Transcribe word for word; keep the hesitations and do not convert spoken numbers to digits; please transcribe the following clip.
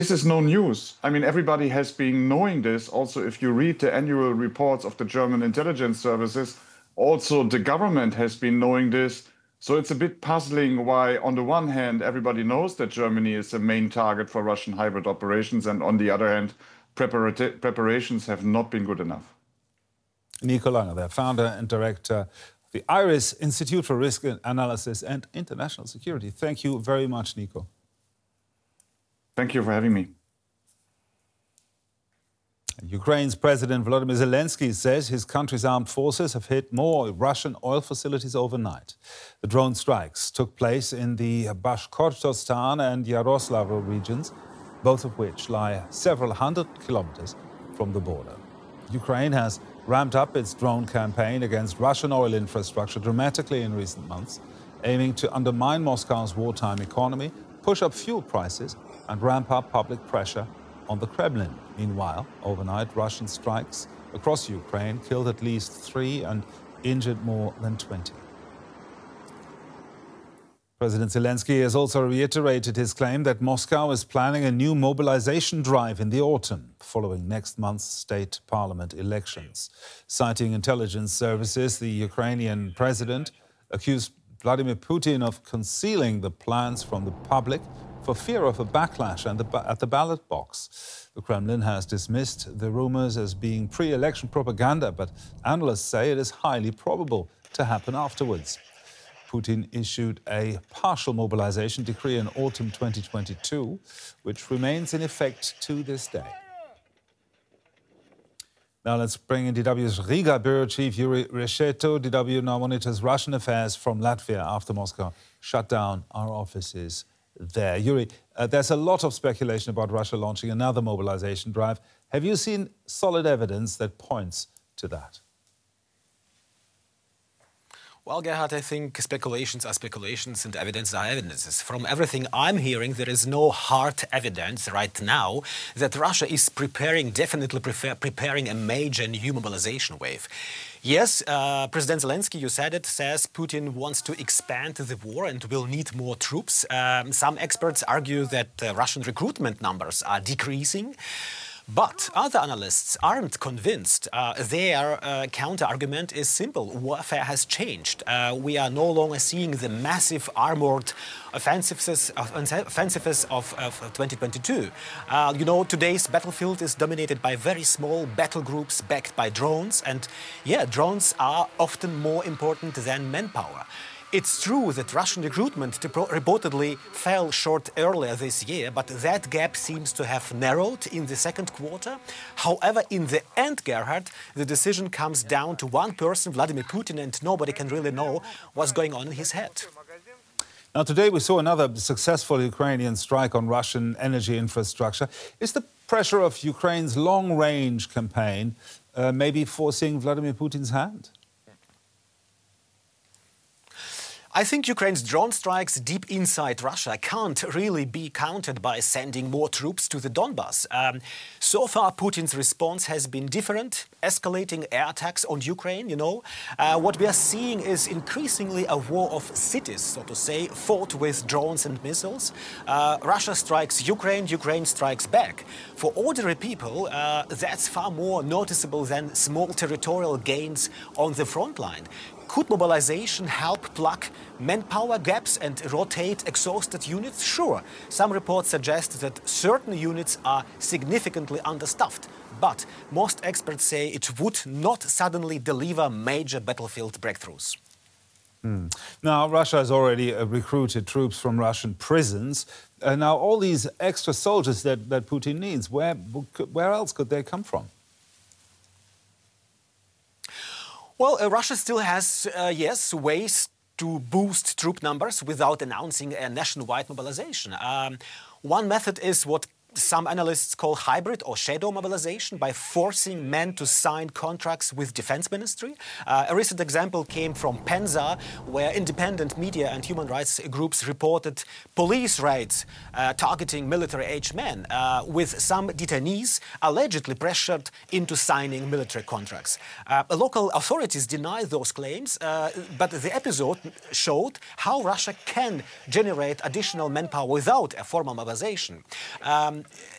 This is no news. I mean, everybody has been knowing this. Also, if you read the annual reports of the German intelligence services, also the government has been knowing this. So it's a bit puzzling why, on the one hand, everybody knows that Germany is the main target for Russian hybrid operations, and on the other hand, preparati- preparations have not been good enough. Nico Langer, the founder and director of the IRIS Institute for Risk Analysis and International Security. Thank you very much, Nico. Thank you for having me. Ukraine's President Volodymyr Zelensky says his country's armed forces have hit more Russian oil facilities overnight. The drone strikes took place in the Bashkortostan and Yaroslavl regions, both of which lie several hundred kilometers from the border. Ukraine has ramped up its drone campaign against Russian oil infrastructure dramatically in recent months, aiming to undermine Moscow's wartime economy, push up fuel prices, and ramp up public pressure on the Kremlin. Meanwhile, overnight, Russian strikes across Ukraine killed at least three and injured more than twenty. President Zelensky has also reiterated his claim that Moscow is planning a new mobilization drive in the autumn, following next month's state parliament elections. Citing intelligence services, the Ukrainian president accused Vladimir Putin of concealing the plans from the public for fear of a backlash at the ballot box. The Kremlin has dismissed the rumors as being pre-election propaganda, but analysts say it is highly probable to happen afterwards. Putin issued a partial mobilization decree in autumn twenty twenty-two, which remains in effect to this day. Now let's bring in D W's Riga bureau chief Yuri Resheto. D W now monitors Russian affairs from Latvia after Moscow shut down our offices there. Yuri, uh, there's a lot of speculation about Russia launching another mobilization drive. Have you seen solid evidence that points to that? Well, Gerhard, I think speculations are speculations and evidence are evidences. From everything I'm hearing, there is no hard evidence right now that Russia is preparing, definitely prefer, preparing a major new mobilization wave. Yes, uh, President Zelensky, you said it, says Putin wants to expand the war and will need more troops. Um, some experts argue that uh, Russian recruitment numbers are decreasing. But other analysts aren't convinced. Uh, their uh, counter-argument is simple. Warfare has changed. Uh, we are no longer seeing the massive armored offensives, offensives of, of twenty twenty-two. Uh, you know, today's battlefield is dominated by very small battle groups backed by drones. And yeah, drones are often more important than manpower. It's true that Russian recruitment reportedly fell short earlier this year, but that gap seems to have narrowed in the second quarter. However, in the end, Gerhard, the decision comes down to one person, Vladimir Putin, and nobody can really know what's going on in his head. Now, today we saw another successful Ukrainian strike on Russian energy infrastructure. Is the pressure of Ukraine's long-range campaign uh, maybe forcing Vladimir Putin's hand? I think Ukraine's drone strikes deep inside Russia can't really be countered by sending more troops to the Donbass. Um, so far, Putin's response has been different, escalating air attacks on Ukraine, you know. Uh, what we are seeing is increasingly a war of cities, so to say, fought with drones and missiles. Uh, Russia strikes Ukraine, Ukraine strikes back. For ordinary people, uh, that's far more noticeable than small territorial gains on the front line. Could mobilization help plug manpower gaps and rotate exhausted units? Sure. Some reports suggest that certain units are significantly understaffed, but most experts say it would not suddenly deliver major battlefield breakthroughs. Hmm. Now, Russia has already uh, recruited troops from Russian prisons. Uh, now, all these extra soldiers that, that Putin needs, where, where else could they come from? Well, uh, Russia still has, uh, yes, ways to boost troop numbers without announcing a nationwide mobilization. Um, one method is what some analysts call hybrid or shadow mobilization, by forcing men to sign contracts with defense ministry. Uh, a recent example came from Penza, where independent media and human rights groups reported police raids uh, targeting military-aged men, uh, with some detainees allegedly pressured into signing military contracts. Uh, local authorities deny those claims, uh, but the episode showed how Russia can generate additional manpower without a formal mobilization. Um,